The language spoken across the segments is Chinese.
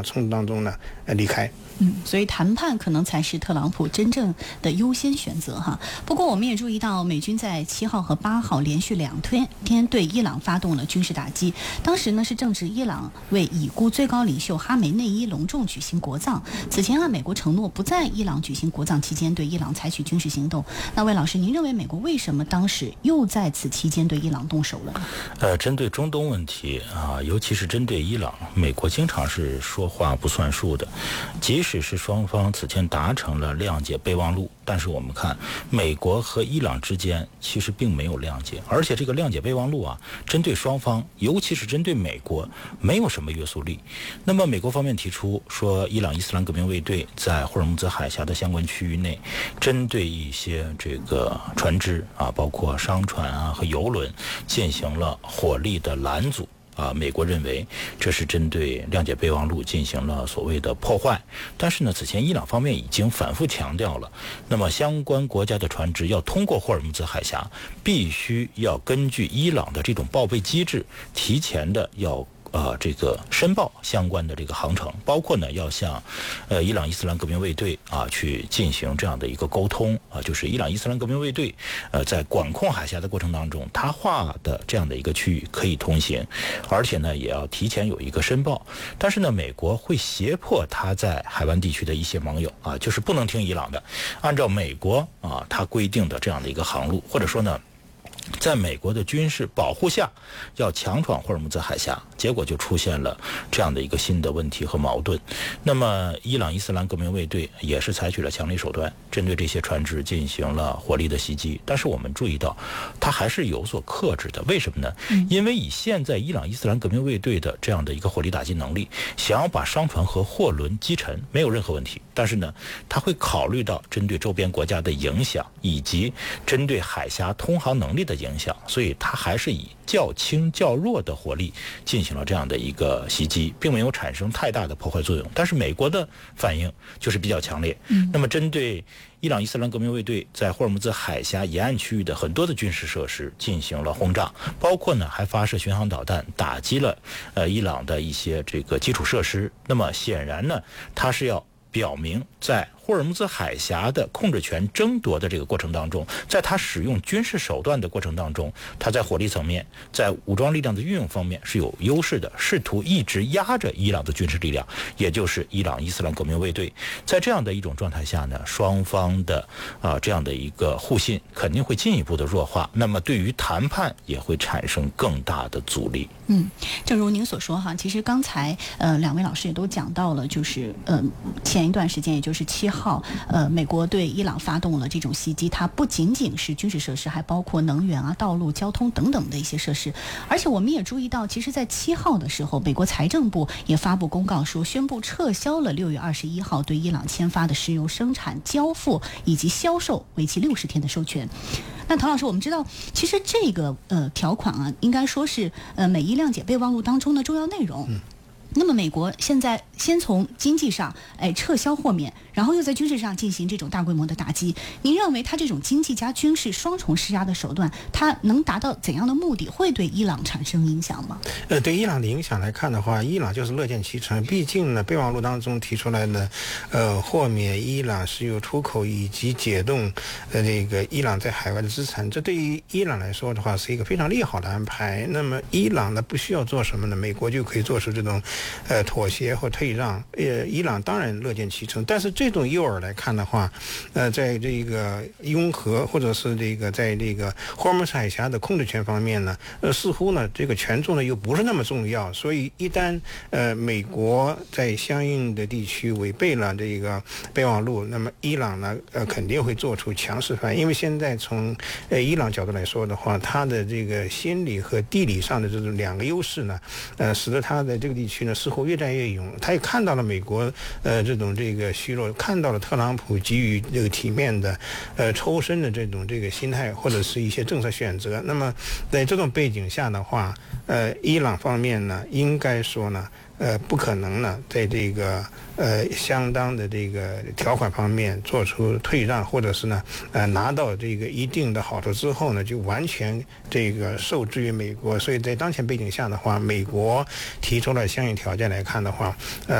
冲突当中呢离开。 所以谈判可能才是特朗普真正的优先选择哈。不过我们也注意到，美军在7号和8号连续2天对伊朗发动了军事打击。当时呢是正值伊朗为已故最高领袖哈梅内伊隆重举行国葬。此前美国承诺不在伊朗举行国葬期间对伊朗采取军事行动。那魏老师，您认为美国为什么当时又在此期间对伊朗动手了？ 针对中东问题啊，尤其是针对伊朗，美国经常是说话不算数的。即使是双方此前达成了谅解备忘录，但是我们看美国和伊朗之间其实并没有谅解，而且这个谅解备忘录啊，针对双方，尤其是针对美国，没有什么约束力。那么美国方面提出说，伊朗伊斯兰革命卫队在霍尔木兹海峡的相关区域内，针对一些这个船只啊，包括商船啊和油轮，进行了火力的拦阻。美国认为这是针对谅解备忘录进行了所谓的破坏，但是呢，此前伊朗方面已经反复强调了，那么相关国家的船只要通过霍尔木兹海峡，必须要根据伊朗的这种报备机制，提前的要这个申报相关的这个航程，包括呢要向伊朗伊斯兰革命卫队去进行这样的一个沟通就是伊朗伊斯兰革命卫队在管控海峡的过程当中，他划的这样的一个区域可以通行，而且呢也要提前有一个申报。但是呢，美国会胁迫他在海湾地区的一些盟友就是不能听伊朗的，按照美国他规定的这样的一个航路，或者说呢，在美国的军事保护下要强闯霍尔木兹海峡，结果就出现了这样的一个新的问题和矛盾。那么伊朗伊斯兰革命卫队也是采取了强力手段，针对这些船只进行了火力的袭击，但是我们注意到它还是有所克制的。为什么呢？因为以现在伊朗伊斯兰革命卫队的这样的一个火力打击能力，想要把商船和货轮击沉没有任何问题，但是呢，它会考虑到针对周边国家的影响，以及针对海峡通航能力的影响，所以它还是以较轻较弱的火力进行了这样的一个袭击，并没有产生太大的破坏作用。但是美国的反应就是比较强烈。那么针对伊朗伊斯兰革命卫队在霍尔木兹海峡沿岸区域的很多的军事设施进行了轰炸，包括呢还发射巡航导弹打击了伊朗的一些这个基础设施。那么显然呢，它是要表明在霍尔木兹海峡的控制权争夺的这个过程当中，在他使用军事手段的过程当中，他在火力层面，在武装力量的运用方面是有优势的，试图一直压着伊朗的军事力量，也就是伊朗伊斯兰革命卫队。在这样的一种状态下呢，双方的这样的一个互信肯定会进一步的弱化，那么对于谈判也会产生更大的阻力。 正如您所说哈，其实刚才两位老师也都讲到了，就是前一段时间，也就是7号，美国对伊朗发动了这种袭击，它不仅仅是军事设施，还包括能源道路、交通等等的一些设施。而且我们也注意到，其实在7号的时候，美国财政部也发布公告说，宣布撤销了6月21号对伊朗签发的石油生产、交付以及销售为期60天的授权。那唐老师，我们知道，其实这个条款应该说是美伊谅解备忘录当中的重要内容。那么美国现在先从经济上撤销豁免，然后又在军事上进行这种大规模的打击。您认为他这种经济加军事双重施压的手段，它能达到怎样的目的？会对伊朗产生影响吗？ 对伊朗的影响来看的话，伊朗就是乐见其成。毕竟呢，备忘录当中提出来的豁免伊朗石油出口以及解冻这个伊朗在海外的资产，这对于伊朗来说的话是一个非常利好的安排。那么伊朗呢不需要做什么呢？美国就可以做出这种妥协或退让。伊朗当然乐见其成，但是这种诱饵来看的话，在这个拥核或者是这个在这个霍尔木兹海峡的控制权方面呢，似乎呢这个权重呢又不是那么重要。所以一旦美国在相应的地区违背了这个备忘录，那么伊朗呢肯定会做出强势反应。因为现在从伊朗角度来说的话，它的这个心理和地理上的这种两个优势呢，使得它在这个地区呢似乎越战越勇。他也看到了美国这种这个虚弱，看到了特朗普给予这个体面的抽身的这种这个心态或者是一些政策选择。那么在这种背景下的话，伊朗方面呢应该说呢不可能呢在这个相当的这个条款方面做出退让，或者是呢拿到这个一定的好处之后呢就完全这个受制于美国。所以在当前背景下的话，美国提出了相应条件来看的话，是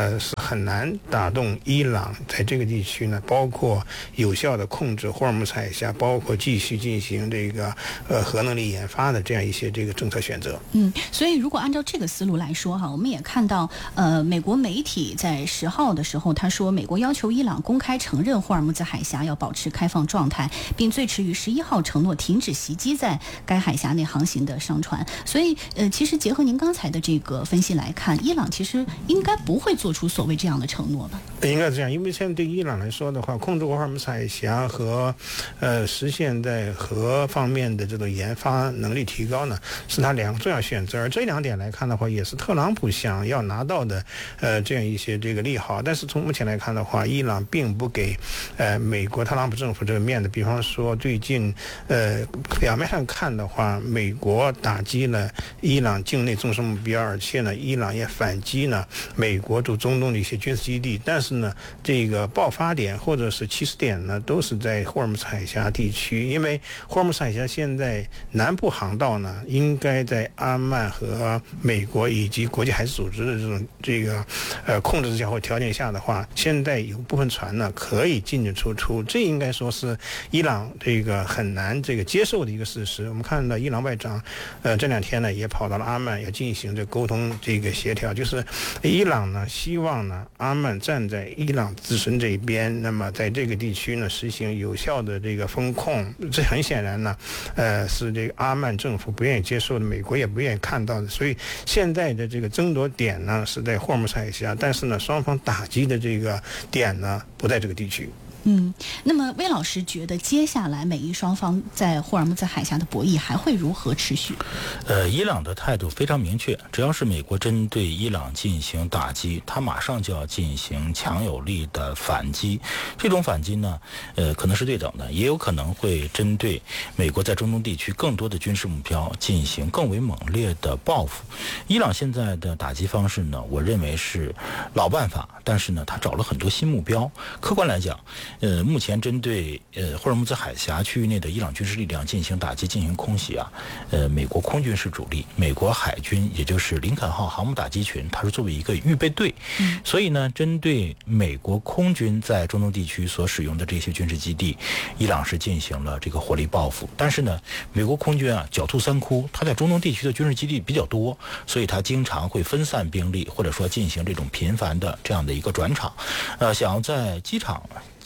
很难打动伊朗在这个地区呢，包括有效的控制霍尔木兹海峡，包括继续进行这个核能力研发的这样一些这个政策选择。 所以如果按照这个思路来说哈，我们也看到美国媒体在10号的时候，他说美国要求伊朗公开承认霍尔木兹海峡要保持开放状态，并最迟于11号承诺停止袭击在该海峡内航行的商船。所以其实结合您刚才的这个分析来看，伊朗其实应该不会做出所谓这样的承诺吧？ 应该这样，因为现在对伊朗来说的话，控制霍尔木兹海峡和实现在核方面的这种研发能力提高呢，是他2个重要选择。而这2点来看的话，也是特朗普想要拿到的这样一些这个利好。但是从目前来看的话，伊朗并不给美国特朗普政府这个面子。比方说最近表面上看的话，美国打击了伊朗境内重视目标，而且呢伊朗也反击呢美国驻中东的一些军事基地，但是呢这个爆发点或者是起始点呢都是在霍尔木兹海峡地区。因为霍尔木兹海峡现在南部航道呢应该在阿曼和美国以及国际海事组织的这个控制之下或条件下的话，现在有部分船呢可以进进出出，这应该说是伊朗这个很难这个接受的一个事实。我们看到伊朗外长这2天呢也跑到了阿曼，要进行这沟通这个协调，就是伊朗呢希望呢阿曼站在伊朗自身这一边，那么在这个地区呢实行有效的这个风控。这很显然呢是这个阿曼政府不愿意接受的，美国也不愿意看到的。所以现在的这个争夺点呢是在霍尔木兹海峡，但是呢双方打击的这个点呢不在这个地区。 那么魏老师觉得接下来美伊双方在霍尔木兹海峡的博弈还会如何持续？ 伊朗的态度非常明确，只要是美国针对伊朗进行打击，他马上就要进行强有力的反击。这种反击呢，可能是对等的，也有可能会针对美国在中东地区更多的军事目标进行更为猛烈的报复。伊朗现在的打击方式呢，我认为是老办法，但是呢，他找了很多新目标。客观来讲，目前针对霍尔木兹海峡区域内的伊朗军事力量进行打击、进行空袭啊，美国空军是主力，美国海军也就是林肯号航母打击群，它是作为一个预备队，所以呢，针对美国空军在中东地区所使用的这些军事基地，伊朗是进行了这个火力报复。但是呢，美国空军啊狡兔三窟，它在中东地区的军事基地比较多，所以它经常会分散兵力，或者说进行这种频繁的这样的一个转场，想要在机场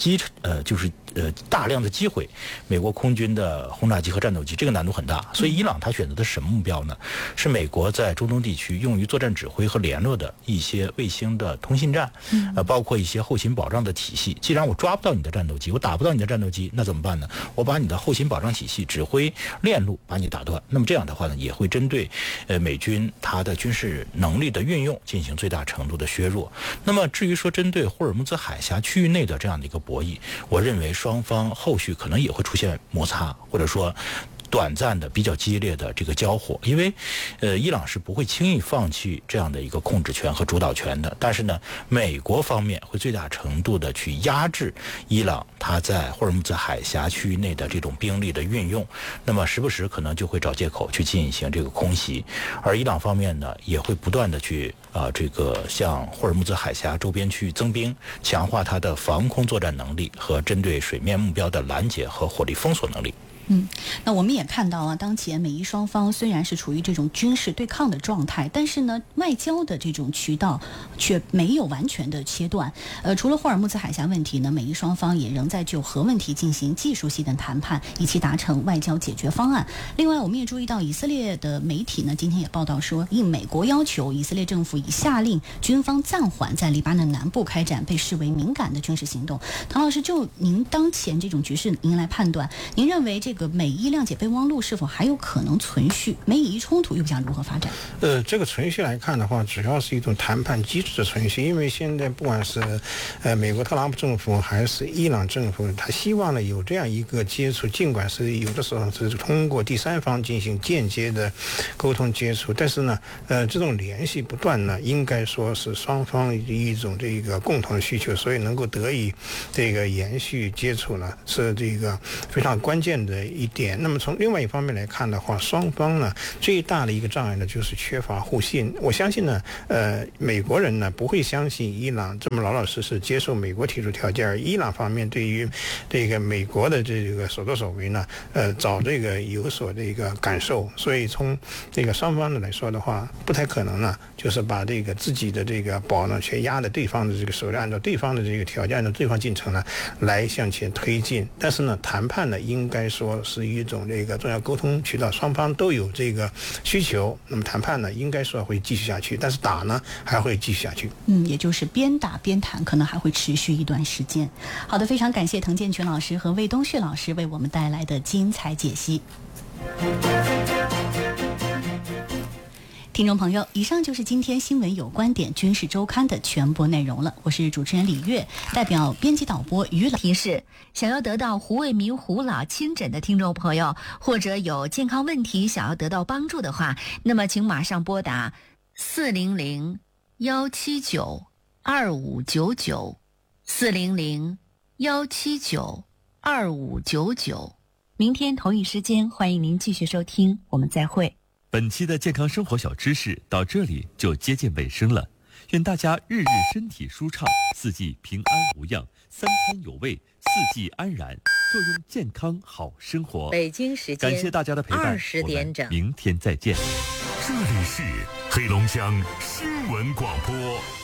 大量的击毁美国空军的轰炸机和战斗机，这个难度很大。所以伊朗他选择的是什么目标呢？是美国在中东地区用于作战指挥和联络的一些卫星的通信站，包括一些后勤保障的体系。既然我抓不到你的战斗机，我打不到你的战斗机，那怎么办呢？我把你的后勤保障体系、指挥链路把你打断。那么这样的话呢，也会针对美军它的军事能力的运用进行最大程度的削弱。那么至于说针对霍尔木兹海峡区域内的这样的一个博弈，我认为双方后续可能也会出现摩擦，或者说短暂的比较激烈的这个交火。因为伊朗是不会轻易放弃这样的一个控制权和主导权的，但是呢，美国方面会最大程度的去压制伊朗它在霍尔木兹海峡区域内的这种兵力的运用，那么时不时可能就会找借口去进行这个空袭。而伊朗方面呢，也会不断的去这个向霍尔木兹海峡周边区域增兵，强化它的防空作战能力和针对水面目标的拦截和火力封锁能力。 那我们也看到啊，当前美伊双方虽然是处于这种军事对抗的状态，但是呢，外交的这种渠道却没有完全的切断。除了霍尔木兹海峡问题呢，美伊双方也仍在就核问题进行技术性的谈判，以期达成外交解决方案。另外，我们也注意到以色列的媒体呢，今天也报道说，应美国要求，以色列政府已下令军方暂缓在黎巴嫩南部开展被视为敏感的军事行动。唐老师，就您当前这种局势，您来判断，您认为这个美伊谅解备忘录是否还有可能存续？美以冲突又将如何发展？ 这个存续来看的话，主要是一种谈判机制的存续，因为现在不管是美国特朗普政府还是伊朗政府，他希望呢有这样一个接触，尽管是有的时候是通过第三方进行间接的沟通接触，但是呢这种联系不断呢，应该说是双方一种这个共同的需求，所以能够得以这个延续接触呢，是这个非常关键的一点。那么从另外一方面来看的话，双方呢最大的一个障碍呢就是缺乏互信。我相信呢，美国人呢不会相信伊朗这么老老实实接受美国提出条件，而伊朗方面对于这个美国的这个所作所为呢，早这个有所这个感受。所以从这个双方的来说的话，不太可能呢，就是把这个自己的这个宝呢，却压在对方的这个手里，按照对方的这个条件，按照对方进程呢，来向前推进。但是呢，谈判呢，应该说是一种这个重要沟通渠道，双方都有这个需求。那么谈判呢，应该说会继续下去，但是打呢，还会继续下去。 也就是边打边谈，可能还会持续一段时间。好的，非常感谢滕建群老师和魏东旭老师为我们带来的精彩解析。听众朋友，以上就是今天新闻有观点军事周刊的全部内容了。我是主持人李月，代表编辑导播于老。 提示：想要得到胡卫民胡老亲诊的听众朋友，或者有健康问题想要得到帮助的话，那么请马上拨打400-179-2599，400-179-2599。明天同一时间，欢迎您继续收听，我们再会。 本期的健康生活小知识到这里就接近尾声了，愿大家日日身体舒畅，4季平安无恙，3餐有味，4季安然，作用健康好生活。 北京时间感谢大家的陪伴 20点整， 我们明天再见。 这里是黑龙江新闻广播。